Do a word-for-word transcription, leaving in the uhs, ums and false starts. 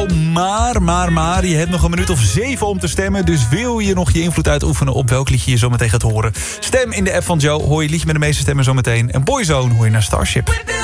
Joe. Maar, maar, maar, je hebt nog een minuut of zeven om te stemmen. Dus wil je nog je invloed uitoefenen op welk liedje je zometeen gaat horen? Stem in de app van Joe. Hoor je het liedje met de meeste stemmen zometeen. En Boyzone hoor je naar Starship.